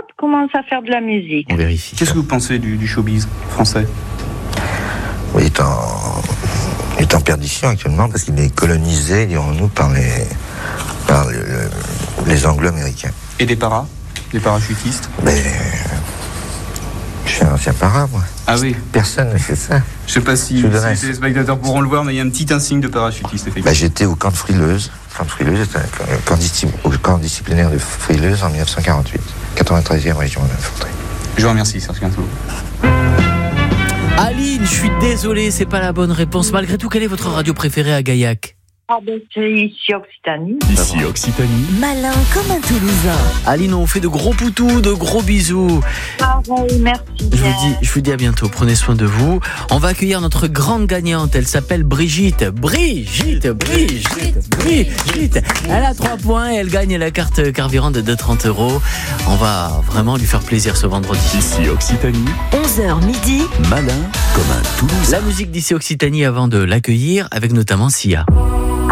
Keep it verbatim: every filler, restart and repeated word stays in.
commence à faire de la musique. On vérifie. Qu'est-ce que vous pensez du, du showbiz français ? Oui, il est en, il est en perdition actuellement parce qu'il est colonisé, dirons-nous, par les, par le, le, les anglo-américains. Et des paras ? Des parachutistes ? Mais je suis un ancien para, moi. Ah oui. Personne ne fait ça. Je sais pas si, Je si donnerais- les spectateurs pourront le voir, mais il y a un petit insigne de parachutiste, effectivement. Bah, j'étais au camp de Frileuse. Le camp de Frileuse était un camp, disci- au camp disciplinaire de Frileuse en dix-neuf cent quarante-huit. quatre-vingt-treizième région d'infanterie. Je vous remercie, Serge Gainsbourg. Aline, je suis désolé, c'est pas la bonne réponse. Malgré tout, quelle est votre radio préférée à Gaillac ? Ah ben c'est ici Occitanie. Ici Occitanie. Malin comme un Toulousain. Aline, on vous fait de gros poutous, de gros bisous. Pareil, merci Je bien. vous dis, je vous dis à bientôt. Prenez soin de vous. On va accueillir notre grande gagnante. Elle s'appelle Brigitte. Brigitte, Brigitte, Brigitte. Elle a trois points et elle gagne la carte carburant de trente euros. On va vraiment lui faire plaisir ce vendredi. Ici Occitanie. onze heures midi. Malin comme un Toulousain. La musique d'ici Occitanie avant de l'accueillir avec notamment Sia.